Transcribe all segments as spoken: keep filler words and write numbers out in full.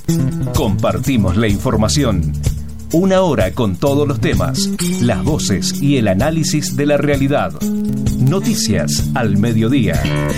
Compartimos la información. Una hora con todos los temas, las voces y el análisis de la realidad. Noticias al mediodía.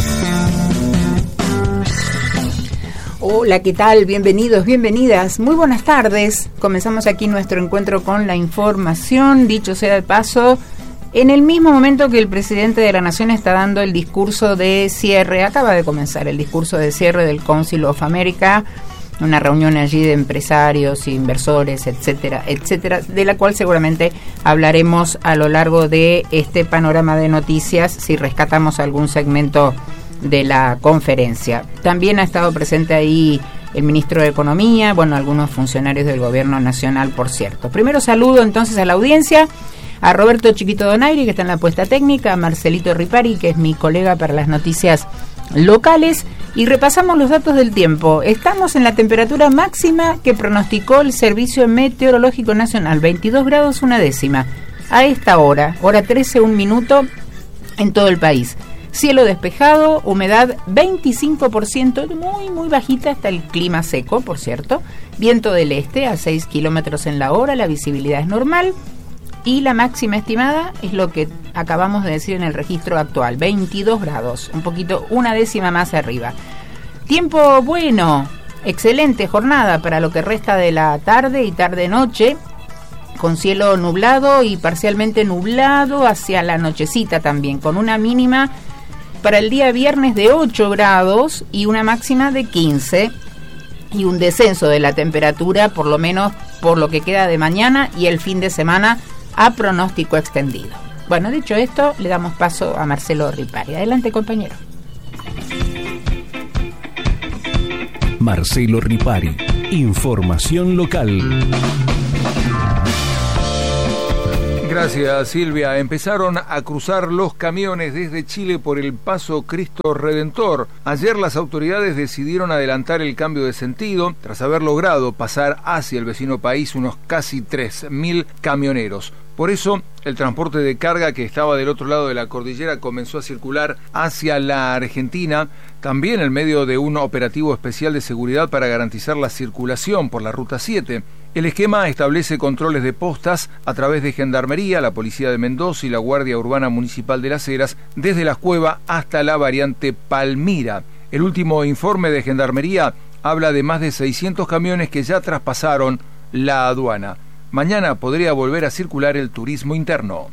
Hola, ¿qué tal? Bienvenidos, bienvenidas. Muy buenas tardes. Comenzamos aquí nuestro encuentro con la información. Dicho sea de paso, en el mismo momento que el presidente de la Nación está dando el discurso de cierre, acaba de comenzar el discurso de cierre del Council of America, una reunión allí de empresarios, inversores, etcétera, etcétera, de la cual seguramente hablaremos a lo largo de este panorama de noticias, si rescatamos algún segmento de la conferencia. También ha estado presente ahí el ministro de Economía, bueno, algunos funcionarios del gobierno nacional, por cierto. Primero saludo entonces a la audiencia, a Roberto Chiquito Donaire, que está en la puesta técnica, a Marcelito Ripari, que es mi colega para las noticias locales, y repasamos los datos del tiempo. Estamos en la temperatura máxima que pronosticó el Servicio Meteorológico Nacional, veintidós grados una décima, a esta hora, hora trece, un minuto, en todo el país. Cielo despejado, humedad veinticinco por ciento, muy muy bajita, está el clima seco, por cierto, viento del este a seis kilómetros en la hora, la visibilidad es normal, y la máxima estimada es lo que acabamos de decir en el registro actual, veintidós grados, un poquito, una décima más arriba. Tiempo bueno, excelente jornada para lo que resta de la tarde y tarde-noche, con cielo nublado y parcialmente nublado hacia la nochecita también, con una mínima para el día viernes de ocho grados y una máxima de quince, y un descenso de la temperatura, por lo menos por lo que queda de mañana y el fin de semana, a pronóstico extendido. Bueno, dicho esto, le damos paso a Marcelo Ripari. Adelante, compañero. Marcelo Ripari, información local. Gracias, Silvia. Empezaron a cruzar los camiones desde Chile por el Paso Cristo Redentor. Ayer las autoridades decidieron adelantar el cambio de sentido tras haber logrado pasar hacia el vecino país unos casi tres mil camioneros. Por eso, el transporte de carga que estaba del otro lado de la cordillera comenzó a circular hacia la Argentina, también en medio de un operativo especial de seguridad para garantizar la circulación por la Ruta siete. El esquema establece controles de postas a través de Gendarmería, la Policía de Mendoza y la Guardia Urbana Municipal de Las Heras, desde Las Cuevas hasta la variante Palmira. El último informe de Gendarmería habla de más de seiscientos camiones que ya traspasaron la aduana. Mañana podría volver a circular el turismo interno.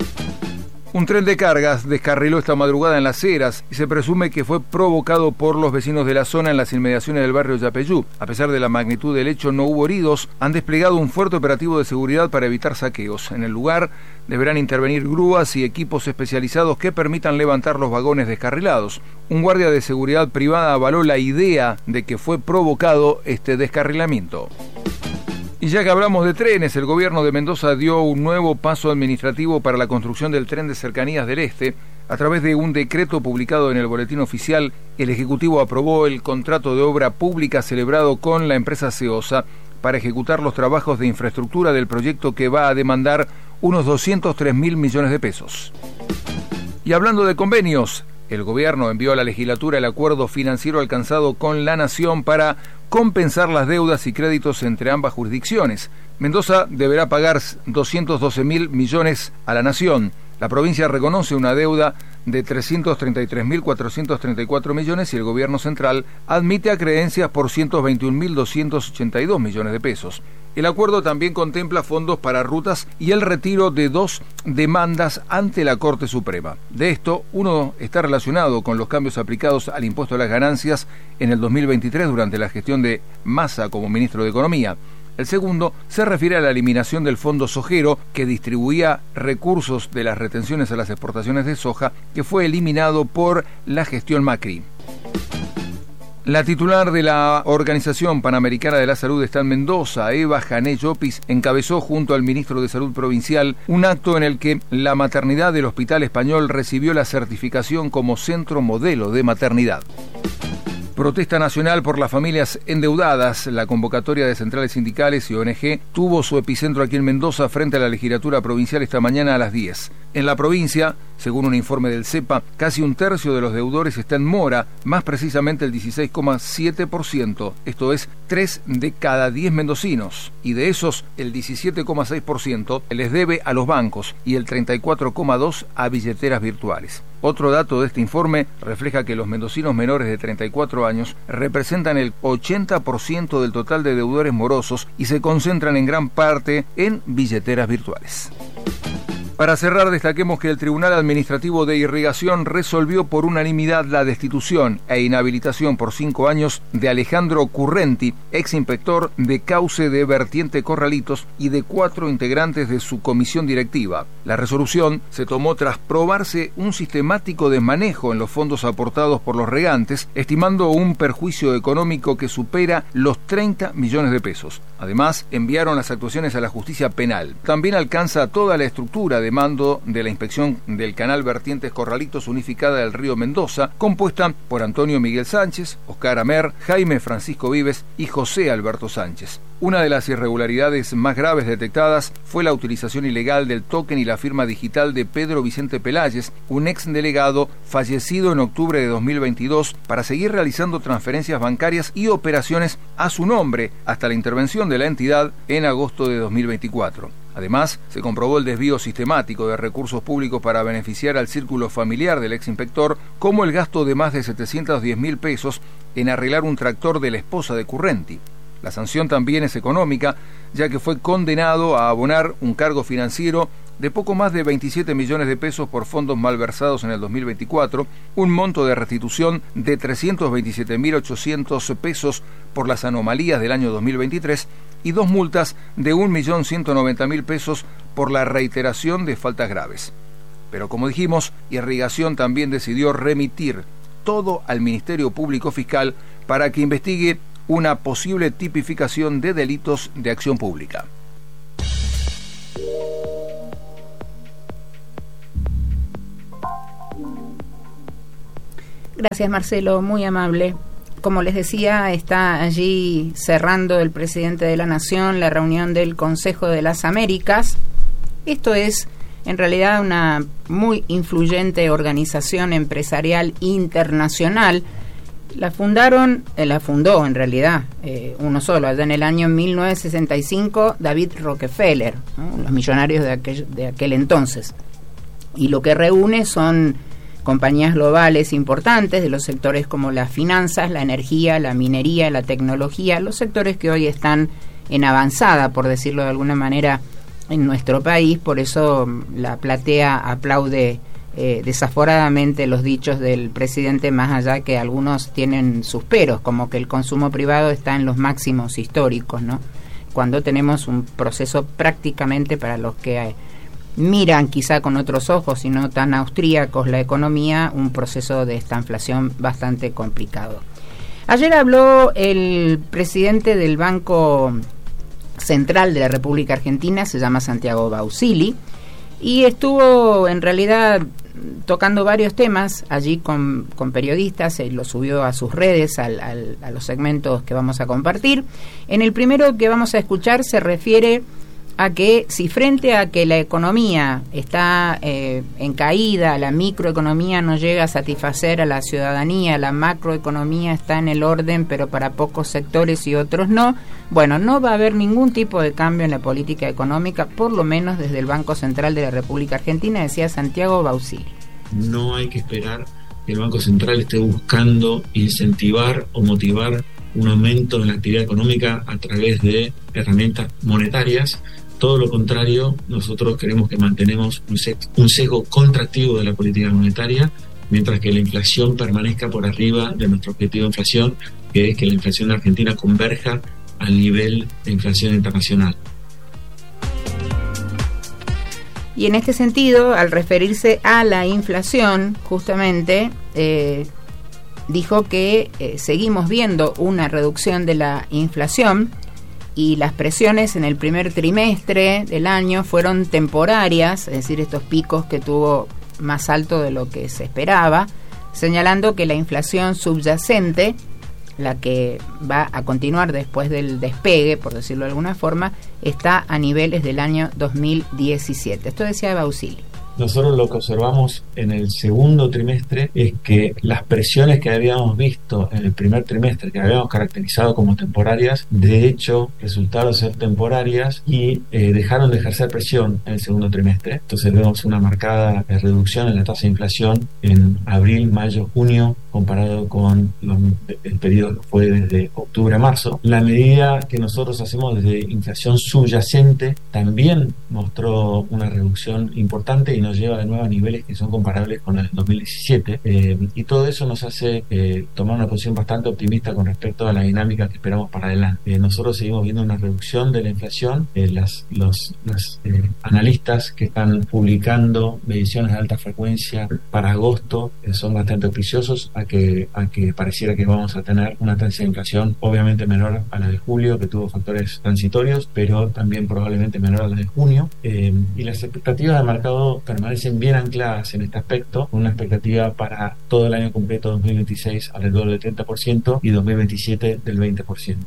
Un tren de cargas descarriló esta madrugada en Las Heras y se presume que fue provocado por los vecinos de la zona en las inmediaciones del barrio Yapeyú. A pesar de la magnitud del hecho, no hubo heridos. Han desplegado un fuerte operativo de seguridad para evitar saqueos. En el lugar deberán intervenir grúas y equipos especializados que permitan levantar los vagones descarrilados. Un guardia de seguridad privada avaló la idea de que fue provocado este descarrilamiento. Y ya que hablamos de trenes, el gobierno de Mendoza dio un nuevo paso administrativo para la construcción del tren de cercanías del Este. A través de un decreto publicado en el Boletín Oficial, el Ejecutivo aprobó el contrato de obra pública celebrado con la empresa Ceosa para ejecutar los trabajos de infraestructura del proyecto, que va a demandar unos doscientos tres mil millones de pesos. Y hablando de convenios, el gobierno envió a la legislatura el acuerdo financiero alcanzado con la Nación para compensar las deudas y créditos entre ambas jurisdicciones. Mendoza deberá pagar doscientos doce mil millones a la Nación. La provincia reconoce una deuda de trescientos treinta y tres mil cuatrocientos treinta y cuatro millones y el gobierno central admite acreencias por ciento veintiún mil doscientos ochenta y dos millones de pesos. El acuerdo también contempla fondos para rutas y el retiro de dos demandas ante la Corte Suprema. De esto, uno está relacionado con los cambios aplicados al impuesto a las ganancias en el dos mil veintitrés durante la gestión de Massa como ministro de Economía. El segundo se refiere a la eliminación del fondo sojero, que distribuía recursos de las retenciones a las exportaciones de soja, que fue eliminado por la gestión Macri. La titular de la Organización Panamericana de la Salud está en Mendoza. Eva Jané Llopis encabezó junto al ministro de Salud Provincial un acto en el que la maternidad del Hospital Español recibió la certificación como centro modelo de maternidad. Protesta nacional por las familias endeudadas. La convocatoria de centrales sindicales y O N G tuvo su epicentro aquí en Mendoza frente a la legislatura provincial esta mañana a las diez. En la provincia Según un informe del CEPA, casi un tercio de los deudores está en mora, más precisamente el dieciséis coma siete por ciento, esto es, tres de cada diez mendocinos, y de esos, el diecisiete coma seis por ciento les debe a los bancos y el treinta y cuatro coma dos por ciento a billeteras virtuales. Otro dato de este informe refleja que los mendocinos menores de treinta y cuatro años representan el ochenta por ciento del total de deudores morosos y se concentran en gran parte en billeteras virtuales. Para cerrar, destaquemos que el Tribunal Administrativo de Irrigación resolvió por unanimidad la destitución e inhabilitación por cinco años de Alejandro Currenti, ex inspector de Cauce de Vertiente Corralitos, y de cuatro integrantes de su comisión directiva. La resolución se tomó tras probarse un sistemático desmanejo en los fondos aportados por los regantes, estimando un perjuicio económico que supera los treinta millones de pesos. Además, enviaron las actuaciones a la justicia penal. También alcanza toda la estructura de mando de la inspección del canal Vertientes Corralitos Unificada del Río Mendoza, compuesta por Antonio Miguel Sánchez, Oscar Amer, Jaime Francisco Vives y José Alberto Sánchez. Una de las irregularidades más graves detectadas fue la utilización ilegal del token y la firma digital de Pedro Vicente Peláez, un ex delegado fallecido en octubre de dos mil veintidós, para seguir realizando transferencias bancarias y operaciones a su nombre hasta la intervención de la entidad en agosto de dos mil veinticuatro. Además, se comprobó el desvío sistemático de recursos públicos para beneficiar al círculo familiar del ex inspector, como el gasto de más de setecientos diez mil pesos en arreglar un tractor de la esposa de Currenti. La sanción también es económica, ya que fue condenado a abonar un cargo financiero de poco más de veintisiete millones de pesos por fondos malversados en el dos mil veinticuatro, un monto de restitución de trescientos veintisiete mil ochocientos pesos por las anomalías del año dos mil veintitrés y dos multas de un millón ciento noventa mil pesos por la reiteración de faltas graves. Pero como dijimos, Irrigación también decidió remitir todo al Ministerio Público Fiscal para que investigue una posible tipificación de delitos de acción pública. Gracias, Marcelo, muy amable. Como les decía, está allí cerrando el presidente de la Nación la reunión del Consejo de las Américas. Esto es, en realidad, una muy influyente organización empresarial internacional. La fundaron, eh, la fundó en realidad eh, uno solo, allá en el año mil novecientos sesenta y cinco, David Rockefeller, ¿no? Los millonarios de aquel, de aquel entonces. Y lo que reúne son compañías globales importantes de los sectores como las finanzas, la energía, la minería, la tecnología, los sectores que hoy están en avanzada, por decirlo de alguna manera, en nuestro país. Por eso la platea aplaude Eh, desaforadamente los dichos del presidente, más allá que algunos tienen sus peros, como que el consumo privado está en los máximos históricos, ¿no? Cuando tenemos un proceso prácticamente, para los que eh, miran quizá con otros ojos y no tan austríacos la economía, un proceso de estanflación bastante complicado. Ayer habló el presidente del Banco Central de la República Argentina, se llama Santiago Bausili, y estuvo en realidad tocando varios temas allí con, con periodistas, se lo subió a sus redes, al, al, a los segmentos que vamos a compartir. En el primero que vamos a escuchar se refiere a que si frente a que la economía está eh, en caída, la microeconomía no llega a satisfacer a la ciudadanía, la macroeconomía está en el orden pero para pocos sectores y otros no, bueno, no va a haber ningún tipo de cambio en la política económica, por lo menos desde el Banco Central de la República Argentina, decía Santiago Bausili. No hay que esperar que el Banco Central esté buscando incentivar o motivar un aumento de la actividad económica a través de herramientas monetarias. Todo lo contrario, nosotros creemos que mantenemos un sesgo contractivo de la política monetaria, mientras que la inflación permanezca por arriba de nuestro objetivo de inflación, que es que la inflación argentina converja al nivel de inflación internacional. Y en este sentido, al referirse a la inflación, justamente eh, dijo que eh, seguimos viendo una reducción de la inflación, y las presiones en el primer trimestre del año fueron temporarias, es decir, estos picos que tuvo más alto de lo que se esperaba, señalando que la inflación subyacente, la que va a continuar después del despegue, por decirlo de alguna forma, está a niveles del año dos mil diecisiete. Esto decía Bausili. Nosotros lo que observamos en el segundo trimestre es que las presiones que habíamos visto en el primer trimestre, que habíamos caracterizado como temporarias, de hecho resultaron ser temporarias y eh, dejaron de ejercer presión en el segundo trimestre. Entonces vemos una marcada eh, reducción en la tasa de inflación en abril, mayo, junio, comparado con los, el periodo que fue desde octubre a marzo. La medida que nosotros hacemos desde inflación subyacente también mostró una reducción importante y nos lleva de nuevo a niveles que son comparables con el dos mil diecisiete, eh, y todo eso nos hace eh, tomar una posición bastante optimista con respecto a la dinámica que esperamos para adelante. Eh, nosotros seguimos viendo una reducción de la inflación. Eh, las, los los eh, analistas que están publicando mediciones de alta frecuencia para agosto eh, son bastante auspiciosos a que, a que pareciera que vamos a tener una tasa de inflación obviamente menor a la de julio, que tuvo factores transitorios, pero también probablemente menor a la de junio, eh, y las expectativas de mercado permanecen bien ancladas en este aspecto, con una expectativa para todo el año completo dos mil veintiséis alrededor del treinta por ciento y dos mil veintisiete del veinte por ciento.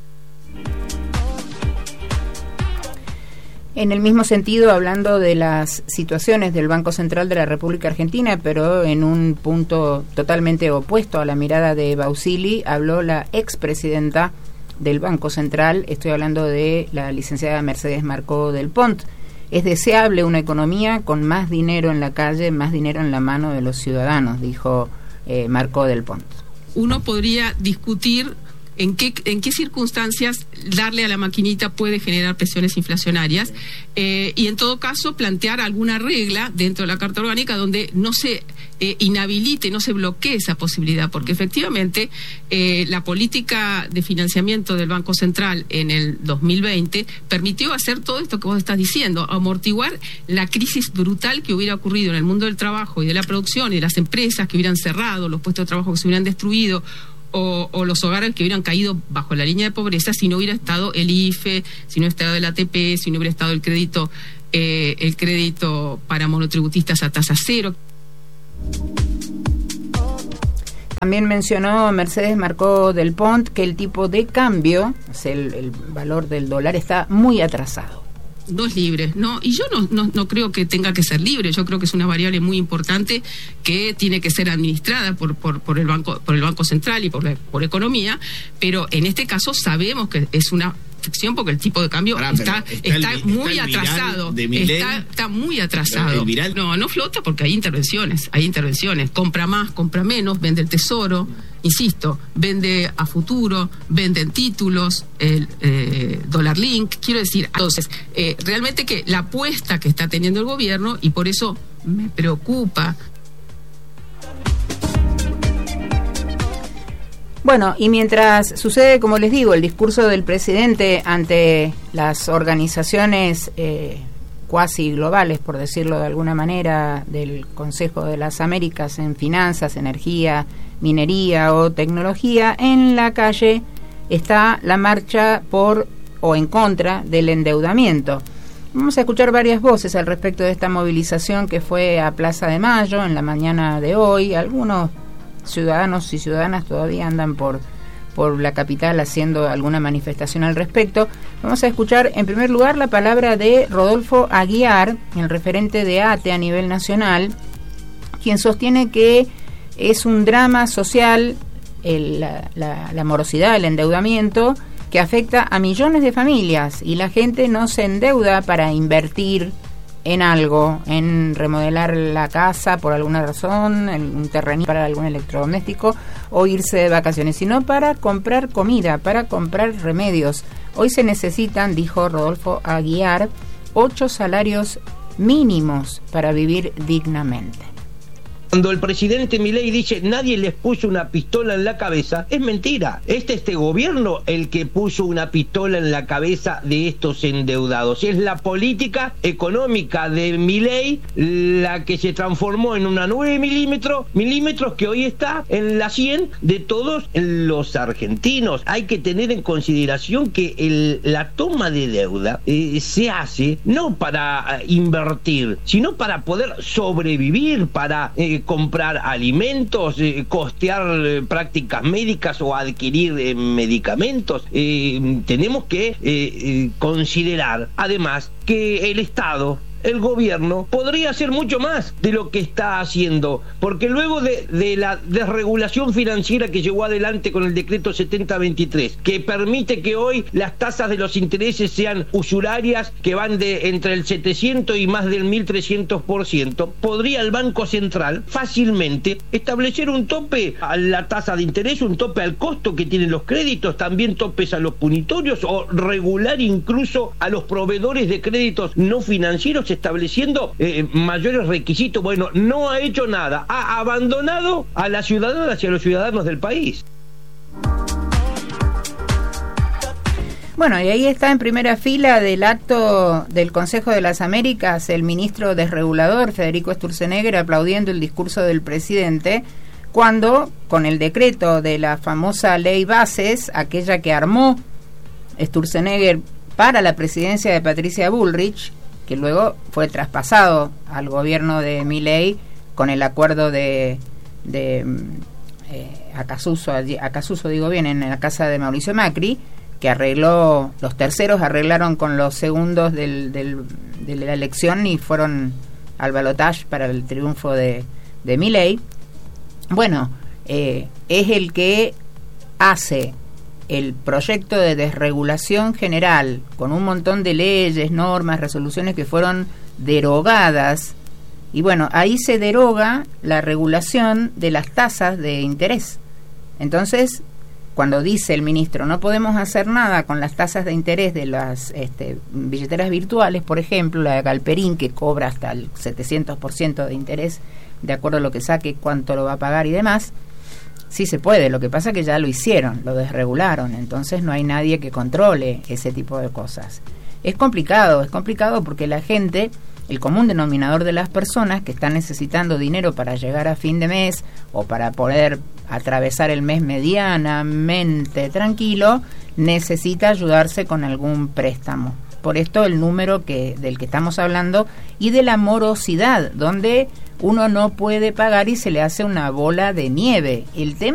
En el mismo sentido, hablando de las situaciones del Banco Central de la República Argentina, pero en un punto totalmente opuesto a la mirada de Bausili, habló la expresidenta del Banco Central, estoy hablando de la licenciada Mercedes Marcó del Pont. Es deseable una economía con más dinero en la calle, más dinero en la mano de los ciudadanos, dijo eh, Marcó del Pont. Uno podría discutir en qué, en qué circunstancias darle a la maquinita puede generar presiones inflacionarias, eh, y en todo caso plantear alguna regla dentro de la Carta Orgánica donde no se eh, inhabilite, no se bloquee esa posibilidad, porque efectivamente eh, la política de financiamiento del Banco Central en el dos mil veinte permitió hacer todo esto que vos estás diciendo, amortiguar la crisis brutal que hubiera ocurrido en el mundo del trabajo y de la producción y de las empresas que hubieran cerrado, los puestos de trabajo que se hubieran destruido, O, o los hogares que hubieran caído bajo la línea de pobreza si no hubiera estado el I F E, si no hubiera estado el A T P, si no hubiera estado el crédito eh, el crédito para monotributistas a tasa cero. También mencionó Mercedes Marcó del Pont que el tipo de cambio, o sea, el, el valor del dólar, está muy atrasado. No es libre, ¿no? Y yo no, no, no creo que tenga que ser libre. Yo creo que es una variable muy importante que tiene que ser administrada por, por, por el banco, por el Banco Central y por, la, por economía, pero en este caso sabemos que es una ficción porque el tipo de cambio Pará, está, está, está muy está atrasado. Está, está muy atrasado. No, no flota porque hay intervenciones, hay intervenciones. Compra más, compra menos, vende el tesoro. Insisto, vende a futuro, venden títulos, el eh, dólar link, quiero decir, entonces, eh, realmente que la apuesta que está teniendo el gobierno, y por eso me preocupa. Bueno, y mientras sucede, como les digo, el discurso del presidente ante las organizaciones eh, cuasi globales, por decirlo de alguna manera, del Consejo de las Américas en finanzas, energía, minería o tecnología, en la calle está la marcha por o en contra del endeudamiento. Vamos a escuchar varias voces al respecto de esta movilización que fue a Plaza de Mayo en la mañana de hoy. Algunos ciudadanos y ciudadanas todavía andan por por la capital haciendo alguna manifestación al respecto. Vamos a escuchar en primer lugar la palabra de Rodolfo Aguiar, el referente de A T E a nivel nacional, quien sostiene que es un drama social el, la, la, la morosidad, el endeudamiento, que afecta a millones de familias y la gente no se endeuda para invertir en algo, en remodelar la casa por alguna razón, en un terreno para algún electrodoméstico o irse de vacaciones, sino para comprar comida, para comprar remedios. Hoy se necesitan, dijo Rodolfo Aguiar, ocho salarios mínimos para vivir dignamente. Cuando el presidente Milei dice nadie les puso una pistola en la cabeza, es mentira. Este este gobierno el que puso una pistola en la cabeza de estos endeudados. Es la política económica de Milei la que se transformó en una nueve milímetros, milímetros que hoy está en la cien de todos los argentinos. Hay que tener en consideración que el, la toma de deuda eh, se hace no para eh, invertir, sino para poder sobrevivir, para eh, comprar alimentos, eh, costear eh, prácticas médicas o adquirir eh, medicamentos. Eh, tenemos que eh, eh, considerar además que el Estado el gobierno podría hacer mucho más de lo que está haciendo, porque luego de, de la desregulación financiera que llevó adelante con el decreto setenta veintitrés, que permite que hoy las tasas de los intereses sean usurarias, que van de entre el setecientos y más del mil trescientos por ciento, podría el Banco Central fácilmente establecer un tope a la tasa de interés, un tope al costo que tienen los créditos, también topes a los punitorios, o regular incluso a los proveedores de créditos no financieros, estableciendo eh, mayores requisitos. Bueno, no ha hecho nada, ha abandonado a las ciudadanas y a los ciudadanos del país. Bueno, y ahí está en primera fila del acto del Consejo de las Américas el ministro desregulador Federico Sturzenegger aplaudiendo el discurso del presidente, cuando con el decreto de la famosa ley Bases, aquella que armó Sturzenegger para la presidencia de Patricia Bullrich, que luego fue traspasado al gobierno de Milei con el acuerdo de, de eh, Acasuso, Acasuso digo bien, en la casa de Mauricio Macri, que arregló, los terceros arreglaron con los segundos del, del, de la elección y fueron al balotaje para el triunfo de, de Milei. Bueno, eh, es el que hace el proyecto de desregulación general con un montón de leyes, normas, resoluciones que fueron derogadas, y bueno, ahí se deroga la regulación de las tasas de interés. Entonces, cuando dice el ministro no podemos hacer nada con las tasas de interés de las este, billeteras virtuales, por ejemplo, la de Galperín, que cobra hasta el setecientos por ciento de interés, de acuerdo a lo que saque, cuánto lo va a pagar y demás, sí se puede. Lo que pasa es que ya lo hicieron, lo desregularon, entonces no hay nadie que controle ese tipo de cosas. Es complicado, es complicado porque la gente, el común denominador de las personas que están necesitando dinero para llegar a fin de mes o para poder atravesar el mes medianamente tranquilo, necesita ayudarse con algún préstamo. Por esto el número que del que estamos hablando y de la morosidad, donde uno no puede pagar y se le hace una bola de nieve. El tema